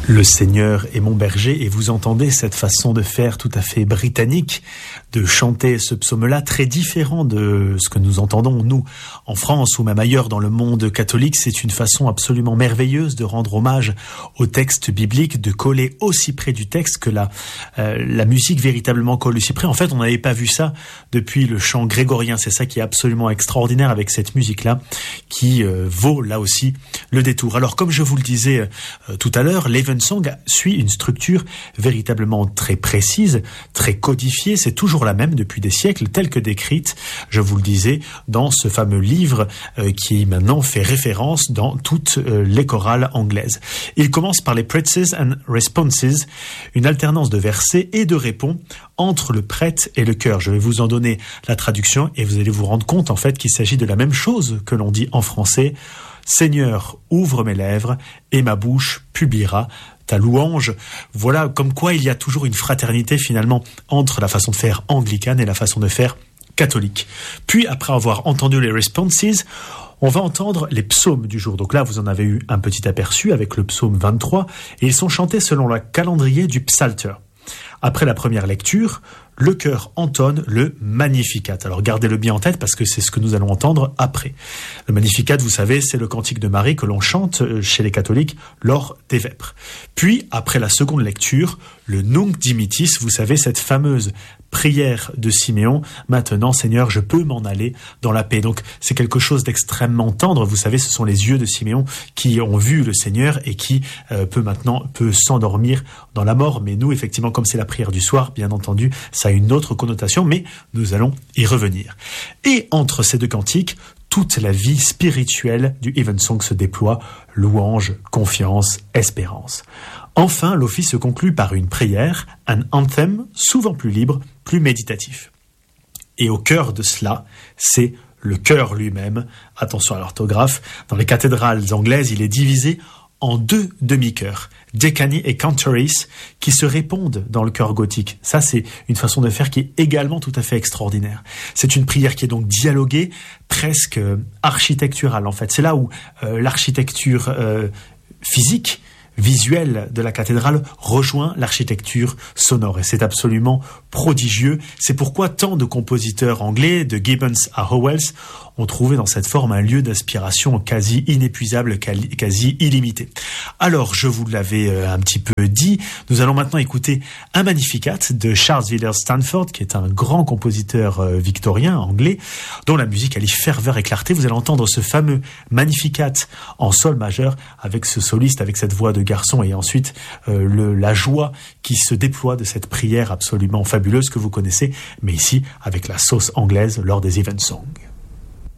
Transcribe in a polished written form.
Le Seigneur est mon berger, et vous entendez cette façon de faire tout à fait britannique, de chanter ce psaume-là, très différent de ce que nous entendons, nous, en France ou même ailleurs dans le monde catholique. C'est une façon absolument merveilleuse de rendre hommage au texte biblique, de coller aussi près du texte que la musique véritablement colle aussi près. En fait, on n'avait pas vu ça depuis le chant grégorien. C'est ça qui est absolument extraordinaire avec cette musique-là, qui vaut là aussi le détour. Alors, comme je vous le disais tout à l'heure, l'Evensong suit une structure véritablement très précise, très codifiée. C'est toujours la même depuis des siècles, telle que décrite, je vous le disais, dans ce fameux livre qui maintenant fait référence dans toutes les chorales anglaises. Il commence par les Praises and Responses, une alternance de versets et de répons entre le prêtre et le chœur. Je vais vous en donner la traduction et vous allez vous rendre compte en fait qu'il s'agit de la même chose que l'on dit en français. Seigneur, ouvre mes lèvres et ma bouche publiera ta louange. Voilà comme quoi il y a toujours une fraternité finalement entre la façon de faire anglicane et la façon de faire catholique. Puis après avoir entendu les responses, on va entendre les psaumes du jour. Donc là, vous en avez eu un petit aperçu avec le psaume 23 et ils sont chantés selon le calendrier du Psalter. Après la première lecture, le chœur entonne le Magnificat. Alors gardez-le bien en tête parce que c'est ce que nous allons entendre après. Le Magnificat, vous savez, c'est le cantique de Marie que l'on chante chez les catholiques lors des vêpres. Puis, après la seconde lecture, le Nunc Dimittis, vous savez, cette fameuse prière de Siméon. Maintenant, Seigneur, je peux m'en aller dans la paix. Donc, c'est quelque chose d'extrêmement tendre. Vous savez, ce sont les yeux de Siméon qui ont vu le Seigneur et qui peut s'endormir dans la mort. Mais nous, effectivement, comme c'est la prière du soir, bien entendu, ça a une autre connotation, mais nous allons y revenir. Et entre ces deux cantiques, toute la vie spirituelle du Evensong se déploie, louange, confiance, espérance. Enfin, l'office se conclut par une prière, un anthem, souvent plus libre, plus méditatif. Et au cœur de cela, c'est le chœur lui-même. Attention à l'orthographe. Dans les cathédrales anglaises, il est divisé en deux demi-chœurs, Decani et Cantoris, qui se répondent dans le chœur gothique. Ça, c'est une façon de faire qui est également tout à fait extraordinaire. C'est une prière qui est donc dialoguée, presque architecturale en fait. C'est là où l'architecture physique, visuelle de la cathédrale rejoint l'architecture sonore et c'est absolument prodigieux. C'est pourquoi tant de compositeurs anglais, de Gibbons à Howells, ont trouvé dans cette forme un lieu d'inspiration quasi inépuisable, quasi illimité. Alors, je vous l'avais un petit peu dit, nous allons maintenant écouter un Magnificat de Charles Villiers Stanford, qui est un grand compositeur victorien anglais, dont la musique allie ferveur et clarté. Vous allez entendre ce fameux Magnificat en sol majeur avec ce soliste, avec cette voix de garçon et ensuite la joie qui se déploie de cette prière absolument fabuleuse que vous connaissez, mais ici avec la sauce anglaise lors des Evensong.